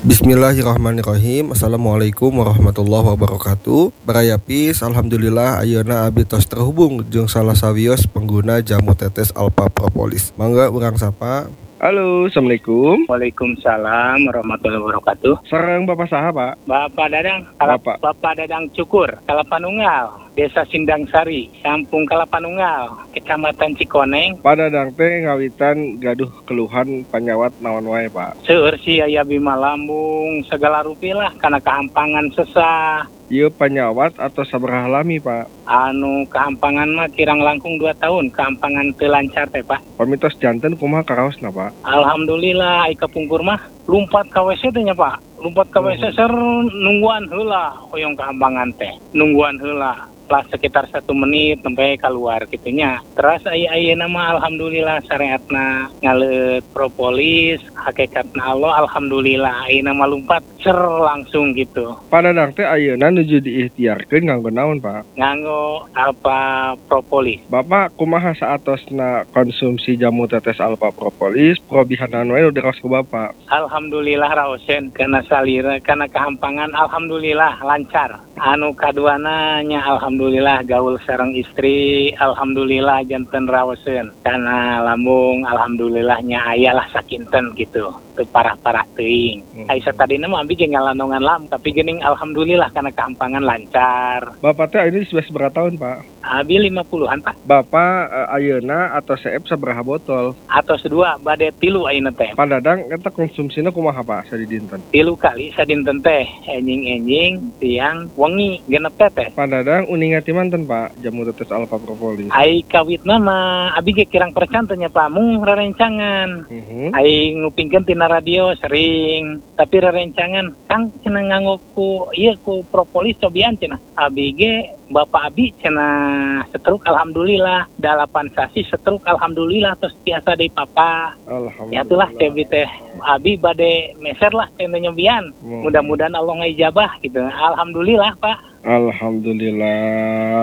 Bismillahirrahmanirrahim. Assalamualaikum warahmatullahi wabarakatuh. Barayapis, alhamdulillah ayeuna abdi tos terhubung jeung salah sawios pengguna jamu tetes Alpha Propolis. Mangga urang sapa. Halo, assalamualaikum. Waalaikumsalam warahmatullahi wabarakatuh. Sareng Bapak saha, Pak? Bapak Dadang, Bapak Dadang Cukur, Kalapanunggal, Desa Sindang Sari, Kampung Kalapanunggal, Kecamatan Cikoneng. Pak Dadang teh ngawitan gaduh keluhan panyawat naon wae, Pak? Seueur si aya bima lambung segala rupi lah kana kehampangan sesah. Ieu panyawat atau sabaraha lami, Pak? Anu kehampangan mah kirang langkung 2 tahun, kehampangan teu lancar teh, Pak. Pamitos janten kumaha karaosna, Pak? Alhamdulillah ai kapungkur mah lumpat ka WC teh nya, Pak. Lumpat ka WC ser nungguan heula hoyong kehampangan teh. Nungguan heula. Lah sekitar 1 menit sampai keluar gitunya. Terus ayeuna mah alhamdulillah syariatna ngaleut propolis, hakikatna Allah alhamdulillah ayeuna mah lumpat ser langsung gitu. Pak Dadang teh ayeuna nuju diikhtiarkeun nganggo naon, Pak? Nganggo Alpha Propolis. Bapak kumaha saatosna konsumsi jamu tetes Alpha Propolis, probihanan wae udah kaos ku Bapak. Alhamdulillah raosen kana salira kana kehampangan alhamdulillah lancar. Anu kaduana nya alhamdulillah gaul sareng istri, alhamdulillah janten raosen. Kana lambung alhamdulillah nya aya lah sakinten gitu. Teu parah-parah teuing. Ai satadina mah abi ge ngalanongan lam, tapi geuning alhamdulillah kana kehampangan lancar. Bapak teh ini sudah seberapa tahun, Pak? Abi 50-an, Pak. Bapak ayeuna atau seep sabaraha botol? Atos 2 bade 3 ayeuna teh. Pak Dadang eta konsumsina kumaha, Pak, sadidinten? 3 kali sadinten teh, enjing-enjing tiang wengi genep teh. Pak Dadang uninga ti manten, Pak, jamu tetes Alpha Propolis? Ai kawitna mah abi ge kirang percan teh nya, Pak, mung rarencangan. Ai ngupingkeun tina radio sering, tapi rarencangan Kang cenah nganggo ku ieu ku propolis cobian cenah. Abi ge Bapak abi cenah setruk alhamdulillah, 8 sasi setruk alhamdulillah terus biasa deui papa. Alhamdulillah. Ya itulah cebi teh abi bade meser lah teh nyobian. Mudah-mudahan Allah ngijabah gitu. Alhamdulillah, Pak. Alhamdulillah.